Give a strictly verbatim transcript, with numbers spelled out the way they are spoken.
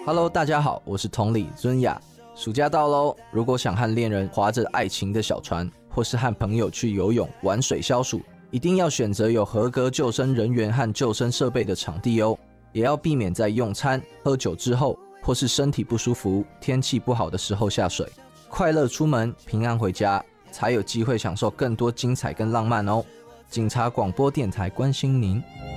Hello， 大家好，我是同理尊雅。暑假到喽，如果想和恋人划着爱情的小船，或是和朋友去游泳、玩水消暑，一定要选择有合格救生人员和救生设备的场地哦。也要避免在用餐、喝酒之后，或是身体不舒服、天气不好的时候下水。快乐出门，平安回家，才有机会享受更多精彩跟浪漫哦。警察广播电台关心您。